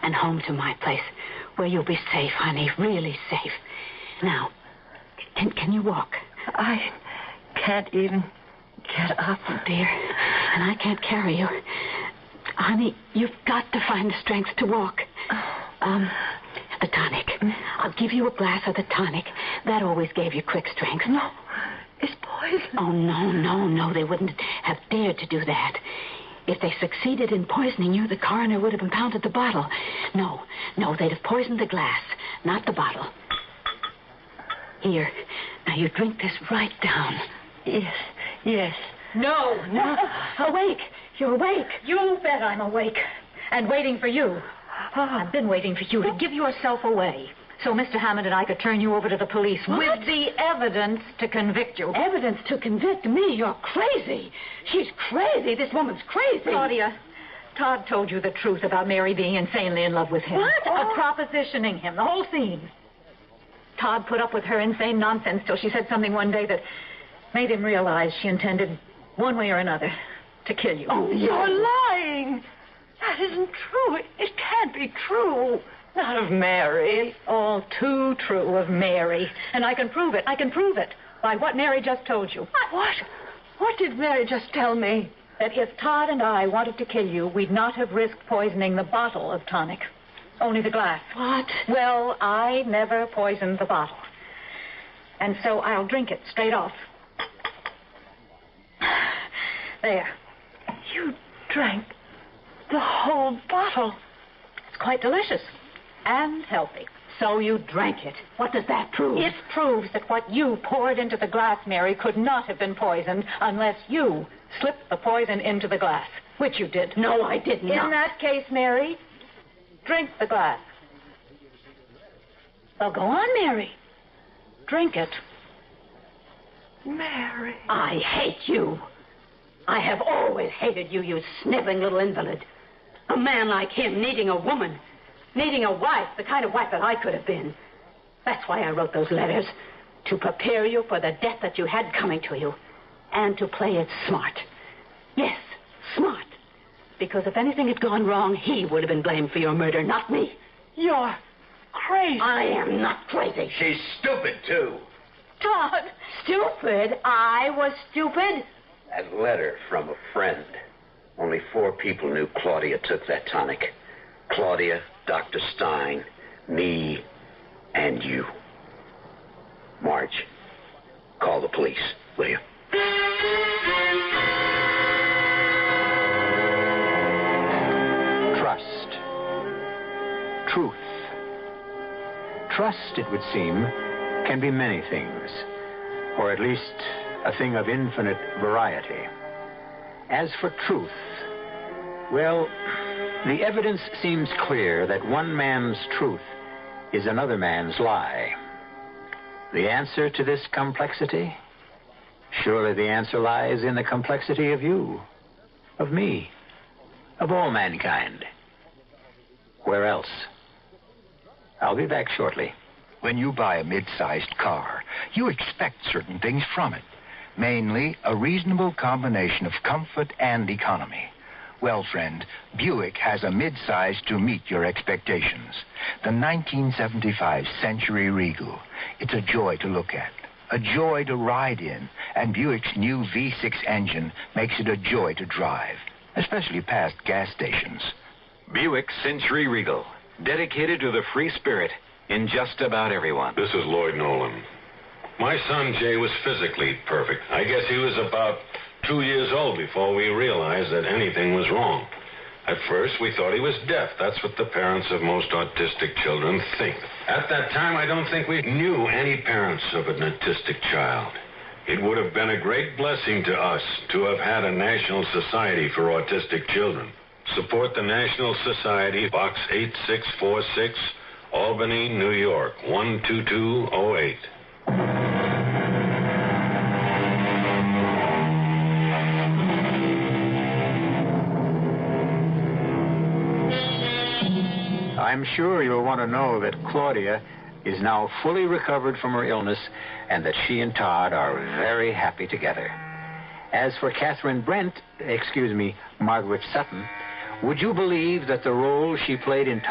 and home to my place, where you'll be safe, honey, really safe. Now, can you walk? I can't even get up. Oh, dear, and I can't carry you. Honey, you've got to find the strength to walk. The tonic. I'll give you a glass of the tonic. That always gave you quick strength. No, it's poison. Oh, no. They wouldn't have dared to do that. If they succeeded in poisoning you, the coroner would have impounded the bottle. No, they'd have poisoned the glass, not the bottle. Here, now you drink this right down. Yes. No. Awake. You're awake. You bet I'm awake. And waiting for you. I've been waiting for you to give yourself away. So Mr. Hammond and I could turn you over to the police with the evidence to convict you. Evidence to convict me? You're crazy. She's crazy. This woman's crazy. Claudia, Todd told you the truth about Mary being insanely in love with him. What? Propositioning him, the whole scene. Todd put up with her insane nonsense till she said something one day that made him realize she intended, one way or another, to kill you. Oh, you're lying. That isn't true. It can't be true. Not of Mary. It's all too true of Mary. And I can prove it. By what Mary just told you. What? What did Mary just tell me? That if Todd and I wanted to kill you, we'd not have risked poisoning the bottle of tonic. Only the glass. What? Well, I never poisoned the bottle. And so I'll drink it straight off. There. You drank the whole bottle. It's quite delicious. And healthy. So you drank it. What does that prove? It proves that what you poured into the glass, Mary, could not have been poisoned unless you slipped the poison into the glass, which you did. No, I did not. In that case, Mary, drink the glass. Well, go on, Mary. Drink it. Mary. I hate you. I have always hated you, you sniveling little invalid. A man like him needing a woman. Needing a wife, the kind of wife that I could have been. That's why I wrote those letters. To prepare you for the death that you had coming to you. And to play it smart. Yes, smart. Because if anything had gone wrong, he would have been blamed for your murder, not me. You're crazy. I am not crazy. She's stupid, too. Todd, stupid? I was stupid? That letter from a friend. Only 4 people knew Claudia took that tonic. Claudia, Dr. Stein, me, and you. Marge, call the police, will you? Trust. Truth. Trust, it would seem, can be many things, or at least a thing of infinite variety. As for truth, well, the evidence seems clear that one man's truth is another man's lie. The answer to this complexity? Surely the answer lies in the complexity of you, of me, of all mankind. Where else? I'll be back shortly. When you buy a mid-sized car, you expect certain things from it. Mainly, a reasonable combination of comfort and economy. Well, friend, Buick has a mid-size to meet your expectations. The 1975 Century Regal. It's a joy to look at, a joy to ride in, and Buick's new V6 engine makes it a joy to drive, especially past gas stations. Buick Century Regal, dedicated to the free spirit in just about everyone. This is Lloyd Nolan. My son Jay was physically perfect. I guess he was about 2 years old before we realized that anything was wrong. At first, we thought he was deaf. That's what the parents of most autistic children think. At that time, I don't think we knew any parents of an autistic child. It would have been a great blessing to us to have had a National Society for Autistic Children. Support the National Society, Box 8646, Albany, New York, 12208. I'm sure you'll want to know that Claudia is now fully recovered from her illness and that she and Todd are very happy together. As for Margaret Sutton, would you believe that the role she played in